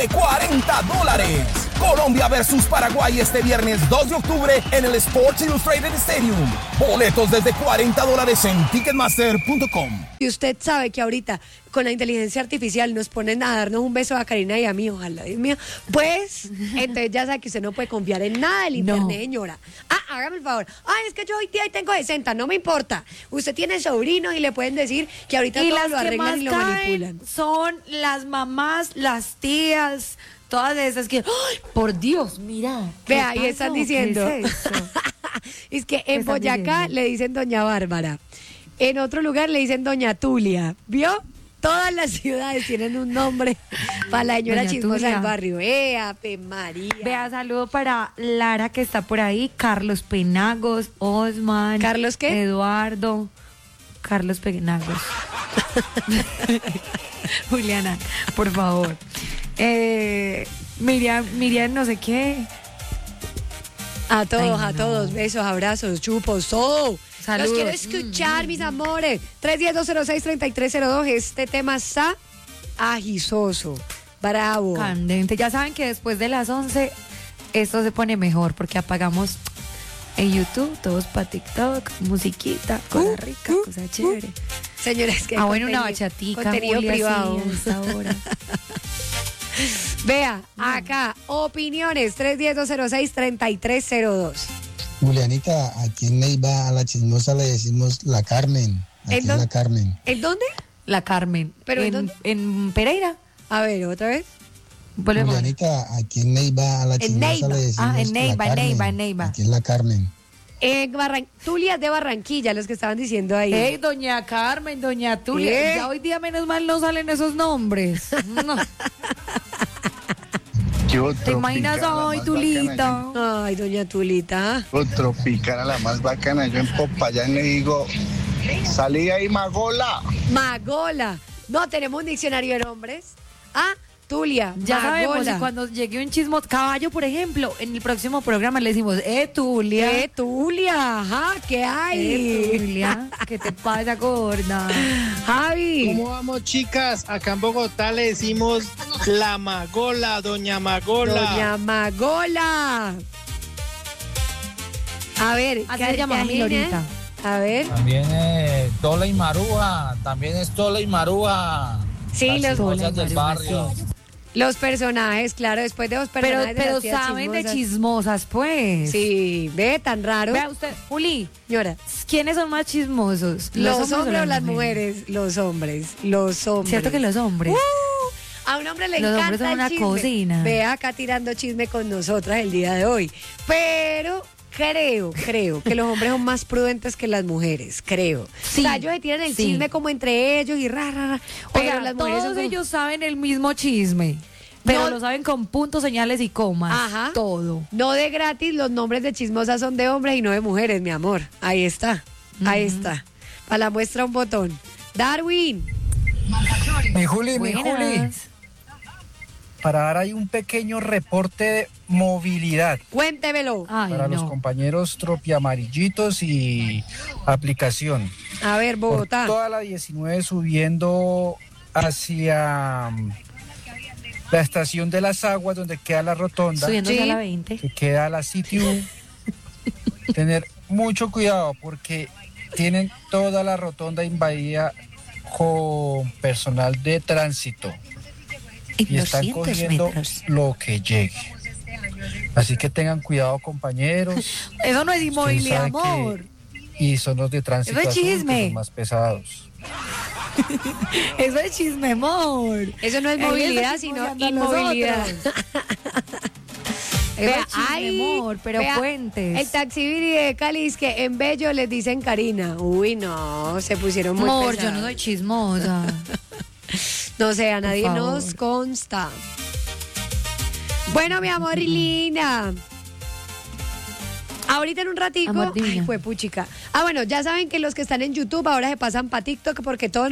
de $40. Colombia versus Paraguay este viernes 2 de octubre en el Sports Illustrated Stadium. Boletos desde $40 en Ticketmaster.com. Y usted sabe que ahorita con la inteligencia artificial nos ponen a darnos un beso a Karina y a mí, ojalá, Dios mío. Pues, entonces ya sabe que usted no puede confiar en nada del internet, señora. Hágame el favor. Es que yo hoy día tengo 60, no me importa. Usted tiene sobrinos y le pueden decir que ahorita todo lo arreglan y lo manipulan. Son las mamás, las tías, todas esas que, ¡ay, por Dios, mira! Vea, ahí están diciendo. ¿Qué es eso? Es que en Boyacá le dicen Doña Bárbara. En otro lugar le dicen Doña Tulia. ¿Vio? Todas las ciudades tienen un nombre para la señora chismosa del barrio. ¡Ave María! Vea, saludo para Lara, que está por ahí, Carlos Penagos, Osman. ¿Carlos qué? Eduardo. Carlos Penagos. Juliana, por favor. Miriam, no sé qué. A todos, besos, abrazos, chupos, todo. Saludos. Los quiero escuchar, mis amores. 310-206-3302. Este tema está agisoso, bravo. Candente. Ya saben que después de las 11 esto se pone mejor porque apagamos en YouTube, todos para TikTok, musiquita, cosa rica, cosa chévere. Señores, que bueno, una bachatica, contenido Julia, privado. sí, a esta hora. Vea, acá, opiniones, 310-206-3302. Julianita, aquí en Neiva a la chismosa le decimos la Carmen. Aquí es la Carmen. ¿En dónde? La Carmen. ¿Pero en dónde? En Pereira. A ver, ¿otra vez? Julianita, aquí en Neiva a la chismosa le decimos en Neiva, la Carmen. en Neiva. Aquí es la Carmen. Tulia de Barranquilla, los que estaban diciendo ahí. Hey, doña Carmen, doña Tulia. Ya hoy día menos mal no salen esos nombres. No. ¿Te imaginas hoy, Tulita? Ay, doña Tulita. Tropicana, la más bacana. Yo en Popayán le digo, salí ahí, Magola. Magola. No, tenemos un diccionario de nombres. Tulia, ya Magola. sabemos, y cuando llegue un chismo, caballo, por ejemplo, en el próximo programa le decimos, Tulia. Tulia, ajá, ¿qué hay? Tulia, ¿qué te pasa, gorda? Javi. ¿Cómo vamos, chicas? Acá en Bogotá le decimos la Magola, doña Magola. Doña Magola. A ver, así se llama mi Lorita. A ver. También Tola y Maruja, también es Tola y Maruja. Sí, las cosas del barrio. Sí. Los personajes, claro, después de los personajes pero de las saben de chismosas, pues. Sí, ve, tan raro. Vea usted, Juli, señora, ¿quiénes son más chismosos? ¿Los hombres o las mujeres? Los hombres. ¿Cierto que los hombres? A un hombre le los encanta hombres son el una chisme. cocina. Ve acá tirando chisme con nosotras el día de hoy. Pero creo que los hombres son más prudentes que las mujeres, creo. Sí, o sea, ellos se tiran el chisme como entre ellos y pero las mujeres todos ellos saben el mismo chisme, pero lo saben con puntos, señales y comas. Ajá. Todo. No de gratis, los nombres de chismosas son de hombres y no de mujeres, mi amor. Ahí está, ahí está. Para la muestra un botón. Darwin. Mi Juli. Para dar ahí un pequeño reporte de movilidad. Cuéntemelo. Para los compañeros tropiamarillitos y aplicación. A ver, Bogotá. Por toda la 19 subiendo hacia la estación de las aguas, donde queda la rotonda. Subiendo a la 20. Que queda la CTU. Tener mucho cuidado porque tienen toda la rotonda invadida con personal de tránsito. Y están cogiendo lo que llegue. Así que tengan cuidado, compañeros. Eso no es inmovilidad, amor. Y son los de tránsito. Eso es chisme. Son más pesados. Eso es chisme, amor. Eso no es movilidad, sino inmovilidad. Vea, amor, pero puentes. El taxibiri de Cali es que en Bello les dicen Karina. Uy, no, se pusieron muy amor, pesados. yo no soy chismosa. No sé, a nadie nos consta. Bueno, mi amor y linda. Ahorita en un ratico. Ay, fue puchica. Bueno, ya saben que los que están en YouTube ahora se pasan para TikTok porque todos